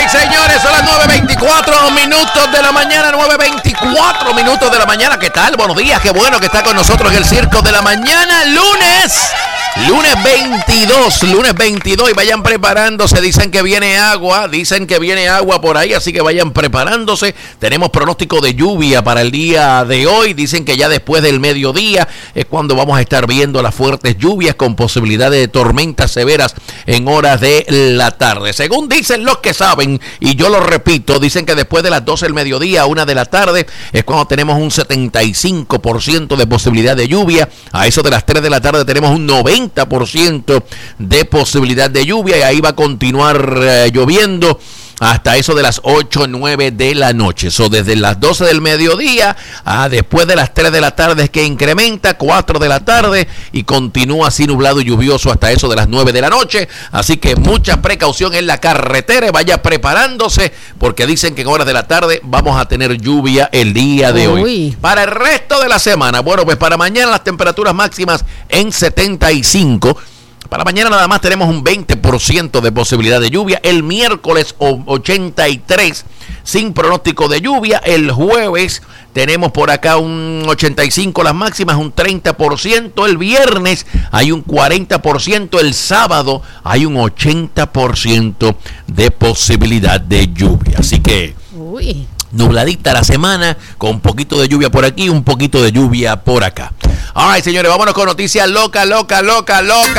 Señores, son las 9:24 minutos de la mañana, 9:24 minutos de la mañana. ¿Qué tal? Buenos días, qué bueno que está con nosotros en el Circo de la Mañana, lunes 22, y vayan preparándose, dicen que viene agua por ahí, así que vayan preparándose. Tenemos pronóstico de lluvia para el día de hoy, dicen que ya después del mediodía es cuando vamos a estar viendo las fuertes lluvias con posibilidad de tormentas severas en horas de la tarde. Según dicen los que saben, y yo lo repito, dicen que después de las 12 del mediodía a 1 de la tarde es cuando tenemos un 75% de posibilidad de lluvia. A eso de las 3 de la tarde tenemos un 90% de posibilidad de lluvia y ahí va a continuar lloviendo hasta eso de las 8 o 9 de la noche. Eso desde las 12 del mediodía a después de las 3 de la tarde es que incrementa, 4 de la tarde y continúa así nublado y lluvioso hasta eso de las 9 de la noche. Así que mucha precaución en la carretera y vaya preparándose porque dicen que en horas de la tarde vamos a tener lluvia el día de hoy. Para el resto de la semana, bueno, pues para mañana las temperaturas máximas en 75. Para mañana nada más tenemos un 20% de posibilidad de lluvia. El miércoles 83 sin pronóstico de lluvia. El jueves tenemos por acá un 85 las máximas, un 30%. El viernes hay un 40%. El sábado hay un 80% de posibilidad de lluvia. Así que nubladita la semana, con un poquito de lluvia por aquí, un poquito de lluvia por acá. All right, señores, vámonos con noticias loca.